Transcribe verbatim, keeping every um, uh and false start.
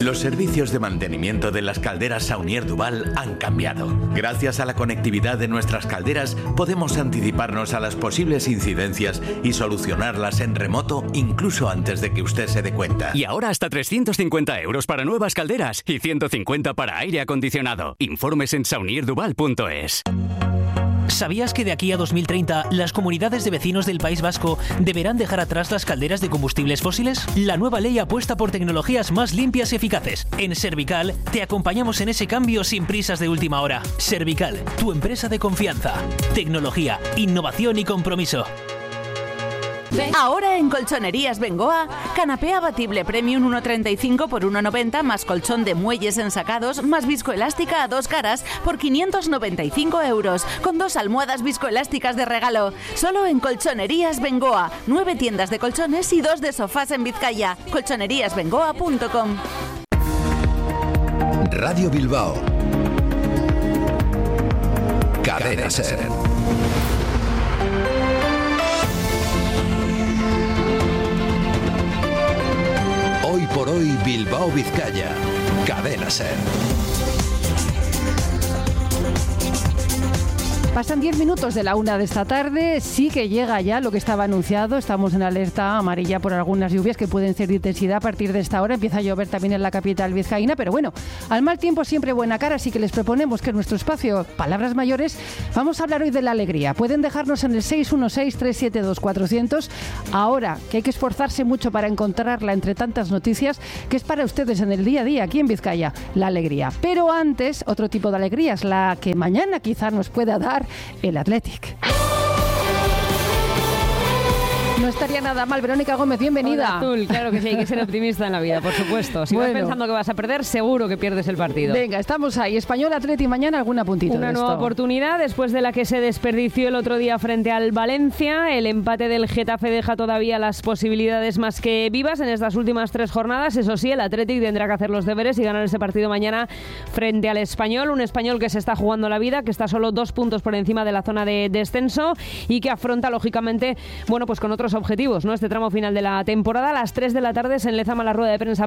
Los servicios de mantenimiento de las calderas Saunier Duval han cambiado. Gracias a la conectividad de nuestras calderas, podemos anticiparnos a las posibles incidencias y solucionarlas en remoto incluso antes de que usted se dé cuenta. Y ahora hasta trescientos cincuenta euros para nuevas calderas y ciento cincuenta para aire acondicionado. Informes en saunier duval punto es. ¿Sabías que de aquí a dos mil treinta las comunidades de vecinos del País Vasco deberán dejar atrás las calderas de combustibles fósiles? La nueva ley apuesta por tecnologías más limpias y eficaces. En Servical te acompañamos en ese cambio sin prisas de última hora. Servical, tu empresa de confianza. Tecnología, innovación y compromiso. Ahora en Colchonerías Bengoa, canapé abatible premium uno treinta y cinco por uno noventa más colchón de muelles ensacados más viscoelástica a dos caras por quinientos noventa y cinco euros, con dos almohadas viscoelásticas de regalo. Solo en Colchonerías Bengoa, nueve tiendas de colchones y dos de sofás en Vizcaya. colchonerías bengoa punto com. Radio Bilbao. Cadena Ser. Hoy por hoy, Bilbao, Vizcaya. Cadena Ser. Pasan diez minutos de la una de esta tarde, sí que llega ya lo que estaba anunciado, estamos en alerta amarilla por algunas lluvias que pueden ser de intensidad a partir de esta hora, empieza a llover también en la capital vizcaína, pero bueno, al mal tiempo siempre buena cara, así que les proponemos que en nuestro espacio Palabras Mayores vamos a hablar hoy de la alegría. Pueden dejarnos en el seis uno seis, tres siete dos, cuatro cero cero, ahora que hay que esforzarse mucho para encontrarla entre tantas noticias, que es para ustedes en el día a día aquí en Vizcaya, la alegría. Pero antes, otro tipo de alegrías, la que mañana quizá nos pueda dar el Athletic. No estaría nada mal. Verónica Gómez, bienvenida. Hola, Azul, claro que sí, hay que ser optimista en la vida, por supuesto. Si bueno. vas pensando que vas a perder, seguro que pierdes el partido. Venga, estamos ahí. Español, Athletic, mañana alguna puntita. Una de nueva esto. oportunidad después de la que se desperdició el otro día frente al Valencia. El empate del Getafe deja todavía las posibilidades más que vivas en estas últimas tres jornadas. Eso sí, el Athletic tendrá que hacer los deberes y ganar ese partido mañana frente al Español. Un Español que se está jugando la vida, que está solo dos puntos por encima de la zona de descenso y que afronta, lógicamente, bueno, pues con otros objetivos, ¿no? Este tramo final de la temporada. A las tres de la tarde se enlezama la rueda de prensa